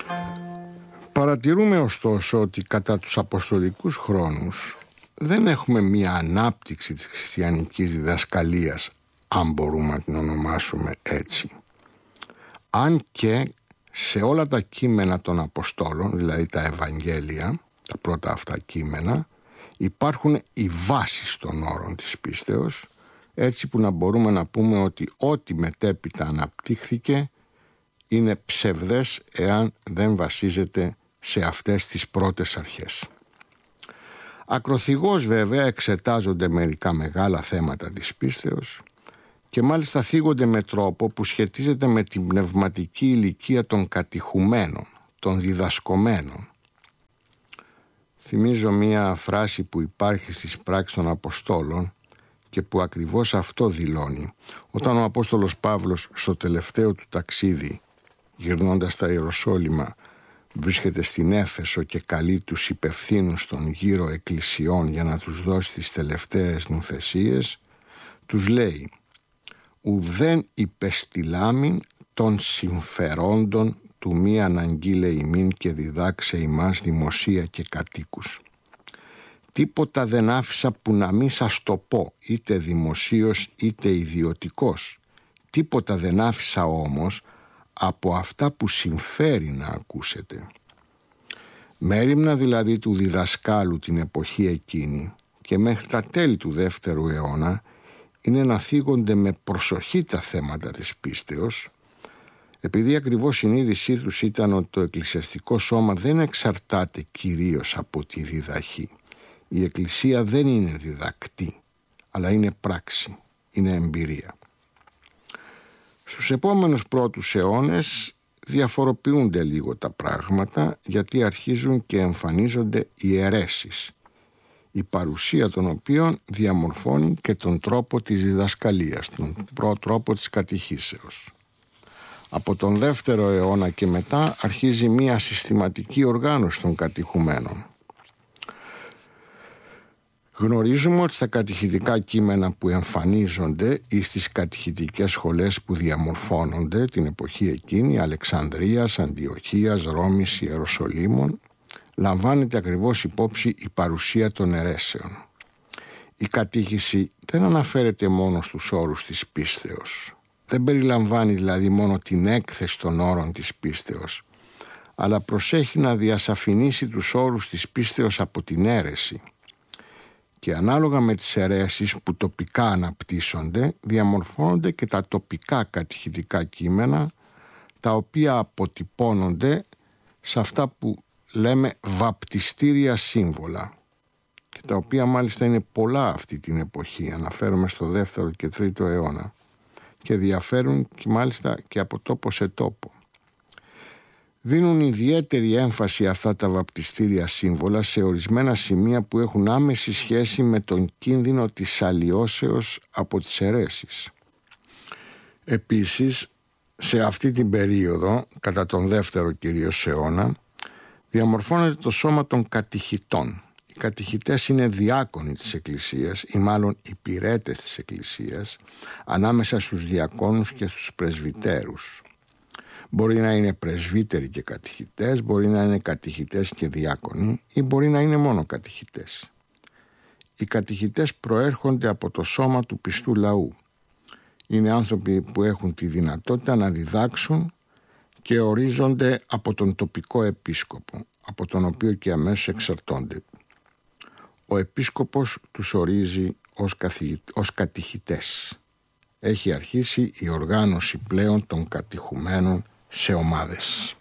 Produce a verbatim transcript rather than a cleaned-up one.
Παρατηρούμε ωστόσο ότι κατά τους αποστολικούς χρόνους δεν έχουμε μία ανάπτυξη της χριστιανικής διδασκαλίας, αν μπορούμε να την ονομάσουμε έτσι. Αν και σε όλα τα κείμενα των Αποστόλων, δηλαδή τα Ευαγγέλια, τα πρώτα αυτά κείμενα, υπάρχουν οι βάσεις των όρων της πίστεως, έτσι που να μπορούμε να πούμε ότι ό,τι μετέπειτα αναπτύχθηκε είναι ψευδές εάν δεν βασίζεται σε αυτές τις πρώτες αρχές. Ακροθυγώς βέβαια εξετάζονται μερικά μεγάλα θέματα της πίστεως και μάλιστα θίγονται με τρόπο που σχετίζεται με την πνευματική ηλικία των κατηχουμένων, των διδασκομένων. Θυμίζω μία φράση που υπάρχει στις πράξεις των Αποστόλων και που ακριβώς αυτό δηλώνει. Όταν ο Απόστολος Παύλος στο τελευταίο του ταξίδι, γυρνώντας στα Ιεροσόλυμα, βρίσκεται στην Έφεσο και καλεί τους υπευθύνους των γύρω εκκλησιών για να τους δώσει τις τελευταίες νουθεσίες, τους λέει «Ουδέν υπεστηλάμιν των συμφερόντων του μη αναγγείλε ημίν και διδάξε ημάς δημοσία και κατοίκους. Τίποτα δεν άφησα που να μη σας το πω, είτε δημοσίως είτε ιδιωτικός. Τίποτα δεν άφησα όμως από αυτά που συμφέρει να ακούσετε». Μέριμνα δηλαδή του διδασκάλου την εποχή εκείνη και μέχρι τα τέλη του δεύτερου αιώνα είναι να θίγονται με προσοχή τα θέματα της πίστεως, επειδή ακριβώς η συνείδησή τους ήταν ότι το εκκλησιαστικό σώμα δεν εξαρτάται κυρίως από τη διδαχή. Η Εκκλησία δεν είναι διδακτή, αλλά είναι πράξη, είναι εμπειρία. Στους επόμενους πρώτους αιώνες διαφοροποιούνται λίγο τα πράγματα, γιατί αρχίζουν και εμφανίζονται οι αιρέσεις, η παρουσία των οποίων διαμορφώνει και τον τρόπο της διδασκαλίας, τον τρόπο της κατηχήσεως. Από τον δεύτερο αιώνα και μετά αρχίζει μία συστηματική οργάνωση των κατηχουμένων. Γνωρίζουμε ότι στα κατηχητικά κείμενα που εμφανίζονται ή στις κατηχητικές σχολές που διαμορφώνονται την εποχή εκείνη, Αλεξανδρίας, Αντιοχίας, Ρώμης, Ιεροσολύμων, λαμβάνεται ακριβώς υπόψη η παρουσία των αιρέσεων. Η κατήχηση δεν αναφέρεται μόνο στους όρους της πίστεως. Δεν περιλαμβάνει δηλαδή μόνο την έκθεση των όρων της πίστεως, αλλά προσέχει να διασαφηνίσει τους όρους της πίστεως από την αίρεση. Και ανάλογα με τις αιρέσεις που τοπικά αναπτύσσονται, διαμορφώνονται και τα τοπικά κατηχητικά κείμενα, τα οποία αποτυπώνονται σε αυτά που λέμε βαπτιστήρια σύμβολα, και τα οποία μάλιστα είναι πολλά αυτή την εποχή, αναφέρομαι στο δεύτερο και τρίτο αιώνα, και διαφέρουν και μάλιστα και από τόπο σε τόπο. Δίνουν ιδιαίτερη έμφαση αυτά τα βαπτιστήρια σύμβολα σε ορισμένα σημεία που έχουν άμεση σχέση με τον κίνδυνο της αλλοιώσεως από τις αιρέσεις. Επίσης, σε αυτή την περίοδο, κατά τον δεύτερο κυρίως αιώνα, διαμορφώνεται το σώμα των κατηχητών. Οι κατηχητές είναι διάκονοι της Εκκλησίας ή μάλλον υπηρέτες της Εκκλησίας ανάμεσα στους διακόνους και στους πρεσβυτέρους. Μπορεί να είναι πρεσβύτεροι και κατηχητές, μπορεί να είναι κατηχητές και διάκονοι ή μπορεί να είναι μόνο κατηχητές. Οι κατηχητές προέρχονται από το σώμα του πιστού λαού. Είναι άνθρωποι που έχουν τη δυνατότητα να διδάξουν και ορίζονται από τον τοπικό επίσκοπο, από τον οποίο και αμέσως εξαρτώνται. Ο επίσκοπος τους ορίζει ως, καθηγη... ως κατηχητές. Έχει αρχίσει η οργάνωση πλέον των κατηχουμένων σε ομάδες.